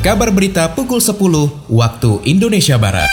Kabar berita pukul 10 waktu Indonesia Barat.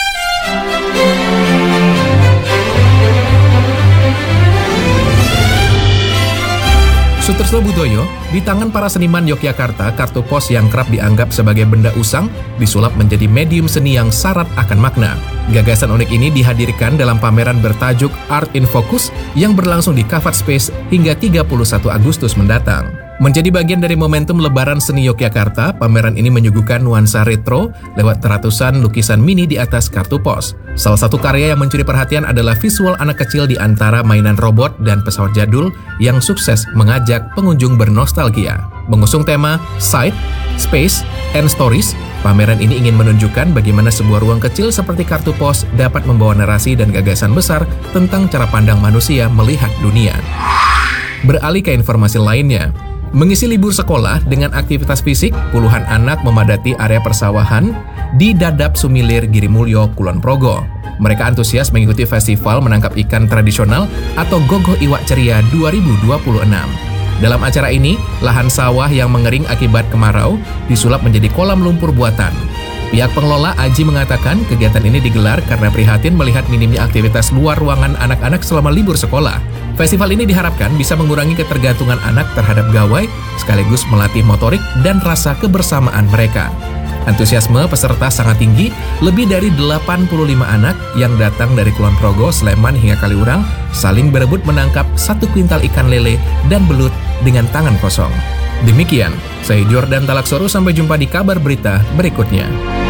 Sutresno Budoyo, di tangan para seniman Yogyakarta, kartu pos yang kerap dianggap sebagai benda usang disulap menjadi medium seni yang syarat akan makna. Gagasan unik ini dihadirkan dalam pameran bertajuk Art in Focus yang berlangsung di Kafat Space hingga 31 Agustus mendatang. Menjadi bagian dari momentum Lebaran Seni Yogyakarta, pameran ini menyuguhkan nuansa retro lewat ratusan lukisan mini di atas kartu pos. Salah satu karya yang mencuri perhatian adalah visual anak kecil di antara mainan robot dan pesawat jadul yang sukses mengajak pengunjung bernostalgia. Mengusung tema Sight, Space, and Stories, pameran ini ingin menunjukkan bagaimana sebuah ruang kecil seperti kartu pos dapat membawa narasi dan gagasan besar tentang cara pandang manusia melihat dunia. Beralih ke informasi lainnya. Mengisi libur sekolah dengan aktivitas fisik, puluhan anak memadati area persawahan di Dadap Sumilir Girimulyo, Kulon Progo. Mereka antusias mengikuti festival menangkap ikan tradisional atau Gogoh Iwak Ceria 2026. Dalam acara ini, lahan sawah yang mengering akibat kemarau disulap menjadi kolam lumpur buatan. Pihak pengelola Aji mengatakan kegiatan ini digelar karena prihatin melihat minimnya aktivitas luar ruangan anak-anak selama libur sekolah. Festival ini diharapkan bisa mengurangi ketergantungan anak terhadap gawai, sekaligus melatih motorik dan rasa kebersamaan mereka. Antusiasme peserta sangat tinggi, lebih dari 85 anak yang datang dari Kulon Progo, Sleman hingga Kaliurang saling berebut menangkap 1 kuintal ikan lele dan belut dengan tangan kosong. Demikian, saya Jordan Talaksoro, sampai jumpa di kabar berita berikutnya.